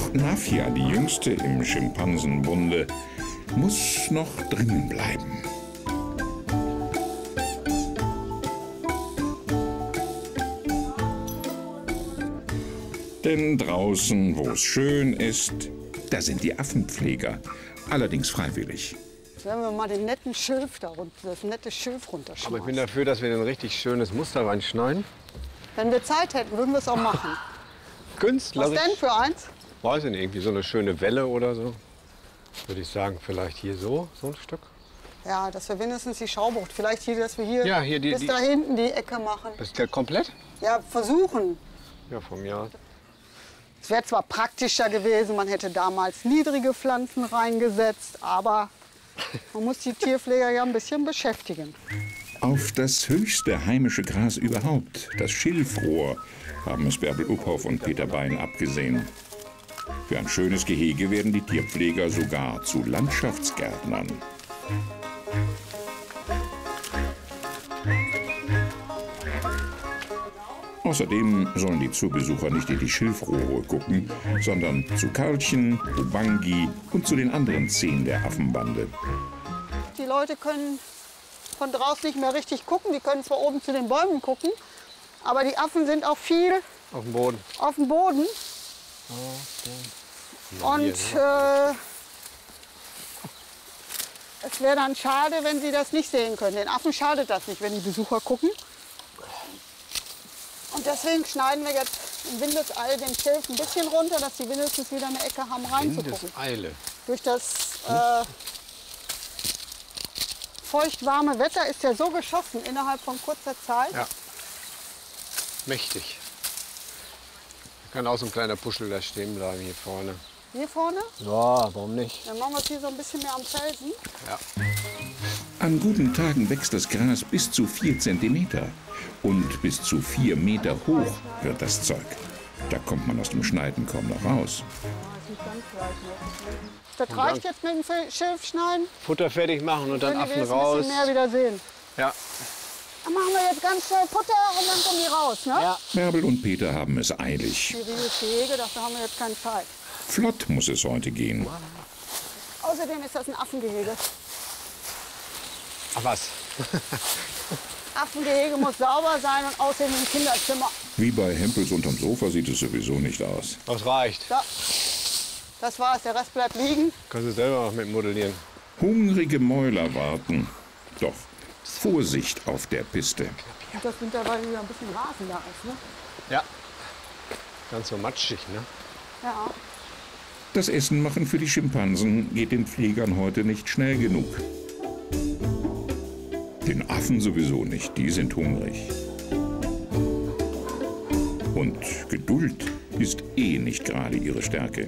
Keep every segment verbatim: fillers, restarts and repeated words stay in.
Doch Nafia, die jüngste im Schimpansenbunde, muss noch drinnen bleiben. Denn draußen, wo es schön ist, da sind die Affenpfleger, allerdings freiwillig. Wenn wir mal den netten Schilf da runter, das nette Schilf runterschmeißen. Aber ich bin dafür, dass wir ein richtig schönes Muster reinschneiden. Wenn wir Zeit hätten, würden wir es auch machen. Künstler. Was denn für eins? Weiß ich nicht, irgendwie so eine schöne Welle oder so. Würde ich sagen, vielleicht hier so, so ein Stück. Ja, dass wir wenigstens die Schaubucht, vielleicht hier, dass wir hier, ja, hier die, bis die, da hinten die Ecke machen. Ist der komplett? Ja, versuchen. Ja, von mir aus. Es wäre zwar praktischer gewesen, man hätte damals niedrige Pflanzen reingesetzt, aber man muss die Tierpfleger ja ein bisschen beschäftigen. Auf das höchste heimische Gras überhaupt, das Schilfrohr, haben es Bärbel Uphoff und Peter Bein abgesehen. Für ein schönes Gehege werden die Tierpfleger sogar zu Landschaftsgärtnern. Außerdem sollen die Zoobesucher nicht in die Schilfrohre gucken, sondern zu Karlchen, Ubangi und zu den anderen Zehen der Affenbande. Die Leute können von draußen nicht mehr richtig gucken. Die können zwar oben zu den Bäumen gucken, aber die Affen sind auch viel auf dem Boden. Auf dem Boden. Und äh, es wäre dann schade, wenn sie das nicht sehen können. Den Affen schadet das nicht, wenn die Besucher gucken. Und deswegen schneiden wir jetzt in Windeseile den Schilf ein bisschen runter, dass sie wenigstens wieder eine Ecke haben reinzugucken. Windeseile. Durch das äh, feucht-warme Wetter ist er so geschossen innerhalb von kurzer Zeit. Ja. Mächtig. Kann auch so ein kleiner Puschel da stehen bleiben hier vorne. Hier vorne? Ja, warum nicht? Dann machen wir es hier so ein bisschen mehr am Felsen. Ja. An guten Tagen wächst das Gras bis zu vier Zentimeter. Und bis zu vier Meter hoch wird das Zeug. Da kommt man aus dem Schneiden kaum noch raus. Das reicht jetzt mit dem Schilf schneiden. Futter fertig machen und dann Affen raus. Ein bisschen mehr wieder sehen. Ja. Dann machen wir jetzt ganz schnell Futter und dann kommen die raus, ne? Ja. Bärbel und Peter haben es eilig. Schwieriges Gehege, dafür haben wir jetzt keine Zeit. Flott muss es heute gehen. Außerdem ist das ein Affengehege. Ach was? Affengehege muss sauber sein und außerdem ein Kinderzimmer. Wie bei Hempels unterm Sofa sieht es sowieso nicht aus. Das reicht. So. Das war's, der Rest bleibt liegen. Kannst du selber noch mit modellieren. Hungrige Mäuler warten. Doch Vorsicht auf der Piste. Und das mittlerweile wieder ein bisschen Rasen da ist, ne? Ja. Ganz so matschig, ne? Ja. Das Essen machen für die Schimpansen geht den Pflegern heute nicht schnell genug. Den Affen sowieso nicht, die sind hungrig. Und Geduld ist eh nicht gerade ihre Stärke.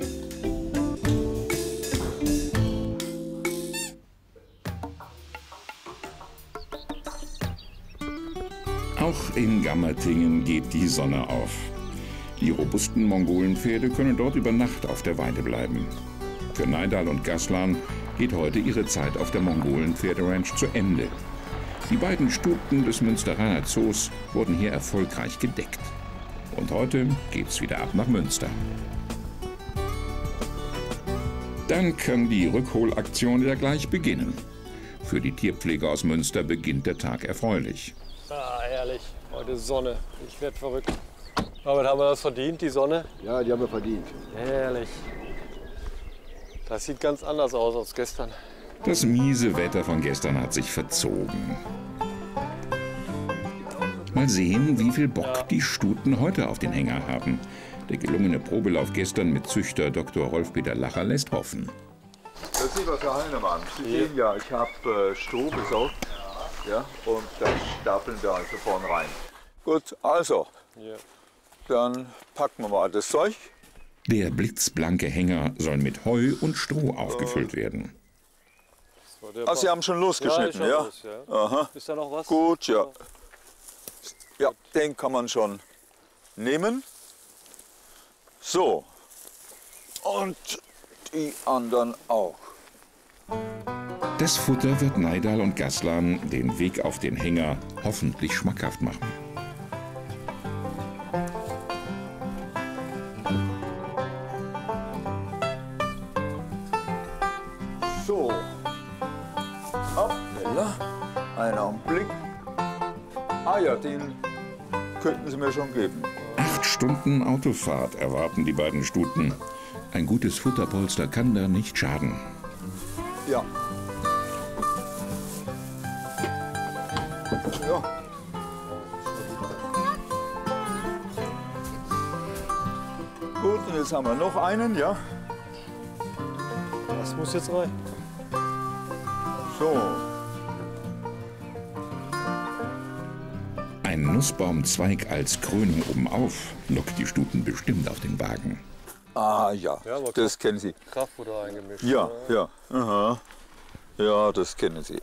Auch in Gammertingen geht die Sonne auf. Die robusten Mongolenpferde können dort über Nacht auf der Weide bleiben. Für Neidal und Gaslan geht heute ihre Zeit auf der Mongolenpferderanch zu Ende. Die beiden Stuten des Münsteraner Zoos wurden hier erfolgreich gedeckt. Und heute geht's wieder ab nach Münster. Dann kann die Rückholaktion wieder gleich beginnen. Für die Tierpfleger aus Münster beginnt der Tag erfreulich. Ah, herrlich. Heute Sonne. Ich werde verrückt. Aber haben wir das verdient, die Sonne? Ja, die haben wir verdient. Herrlich. Das sieht ganz anders aus als gestern. Das miese Wetter von gestern hat sich verzogen. Mal sehen, wie viel Bock ja. die Stuten heute auf den Hänger haben. Der gelungene Probelauf gestern mit Züchter Doktor Rolf-Peter Lacher lässt hoffen. Das ist was der Heinemann. Sie sehen ja, ich habe äh, Stroh gesaugt. Ja, und das stapeln wir also vorne rein. Gut, also, ja. Dann packen wir mal das Zeug. Der blitzblanke Hänger soll mit Heu und Stroh aufgefüllt werden. Ach, Sie haben schon losgeschnitten, ja? ja? Los, ja. Aha. Ist da noch was? Gut, ja. Ja, den kann man schon nehmen. So. Und die anderen auch. Das Futter wird Neidal und Gaslan den Weg auf den Hänger hoffentlich schmackhaft machen. Einen Augenblick. Ah ja, den könnten Sie mir schon geben. Acht Stunden Autofahrt erwarten die beiden Stuten. Ein gutes Futterpolster kann da nicht schaden. Ja. Ja. Gut, und jetzt haben wir noch einen, ja. Das muss jetzt rein. So. Ein Nussbaumzweig als Krönung obenauf lockt die Stuten bestimmt auf den Wagen. Ah ja, Ja, aber das kennen Sie. Kraftfutter eingemischt. Ja, oder? ja. Aha. Ja, das kennen Sie. Ein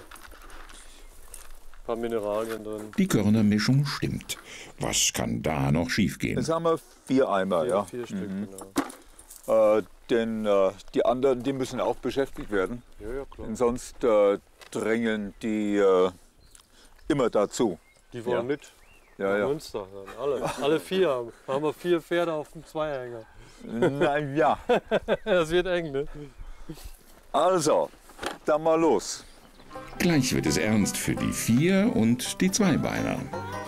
paar Mineralien drin. Die Körnermischung stimmt. Was kann da noch schiefgehen? Jetzt haben wir vier Eimer, Vier, ja. vier Stück, Mhm. genau. Äh, denn äh, die anderen, die müssen auch beschäftigt werden. Ja, ja, klar. Denn sonst äh, drängeln die äh, immer dazu. Die wollen Ja. mit. Ja, ja. Münster. Dann alle, alle vier haben. Da haben wir vier Pferde auf dem Zweihänger. Na ja. Das wird eng, ne? Also, dann mal los. Gleich wird es ernst für die Vier- und die Zweibeiner.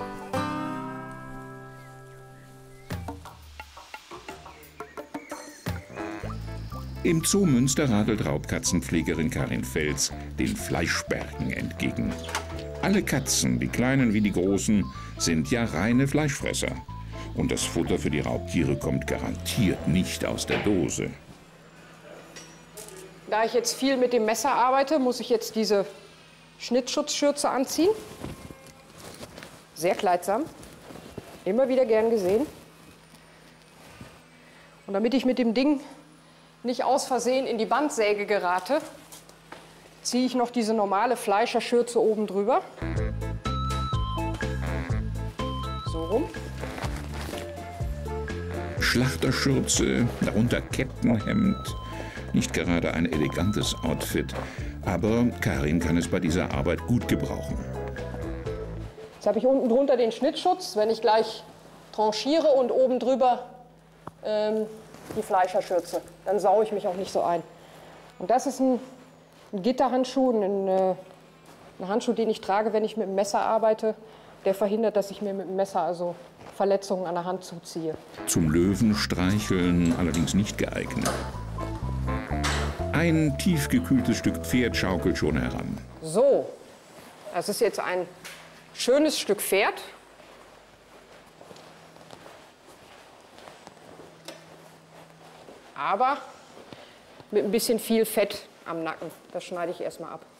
Im Zoo Münster radelt Raubkatzenpflegerin Karin Fels den Fleischbergen entgegen. Alle Katzen, die kleinen wie die großen, sind ja reine Fleischfresser. Und das Futter für die Raubtiere kommt garantiert nicht aus der Dose. Da ich jetzt viel mit dem Messer arbeite, muss ich jetzt diese Schnittschutzschürze anziehen. Sehr kleidsam, immer wieder gern gesehen. Und damit ich mit dem Ding nicht aus Versehen in die Bandsäge gerate, ziehe ich noch diese normale Fleischerschürze oben drüber. So rum. Schlachterschürze, darunter Kettenhemd. Nicht gerade ein elegantes Outfit, aber Karin kann es bei dieser Arbeit gut gebrauchen. Jetzt habe ich unten drunter den Schnittschutz, wenn ich gleich tranchiere, und oben drüber ähm, die Fleischerschürze. Dann saue ich mich auch nicht so ein. Und das ist ein, ein Gitterhandschuh, ein, äh, ein Handschuh, den ich trage, wenn ich mit dem Messer arbeite. Der verhindert, dass ich mir mit dem Messer also Verletzungen an der Hand zuziehe. Zum Löwenstreicheln allerdings nicht geeignet. Ein tiefgekühltes Stück Pferd schaukelt schon heran. So, das ist jetzt ein schönes Stück Pferd. Aber mit ein bisschen viel Fett am Nacken. Das schneide ich erstmal ab.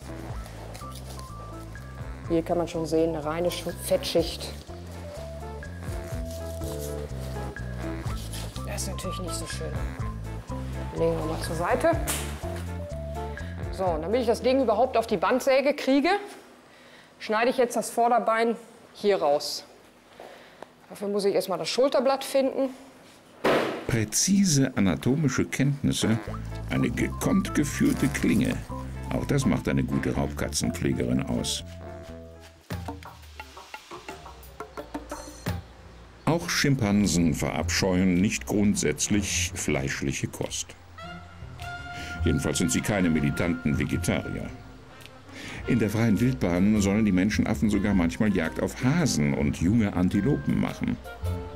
Hier kann man schon sehen, eine reine Fettschicht. Das ist natürlich nicht so schön. Legen wir mal zur Seite. So, und damit ich das Ding überhaupt auf die Bandsäge kriege, schneide ich jetzt das Vorderbein hier raus. Dafür muss ich erstmal das Schulterblatt finden. Präzise anatomische Kenntnisse, eine gekonnt geführte Klinge. Auch das macht eine gute Raubkatzenpflegerin aus. Auch Schimpansen verabscheuen nicht grundsätzlich fleischliche Kost. Jedenfalls sind sie keine militanten Vegetarier. In der freien Wildbahn sollen die Menschenaffen sogar manchmal Jagd auf Hasen und junge Antilopen machen.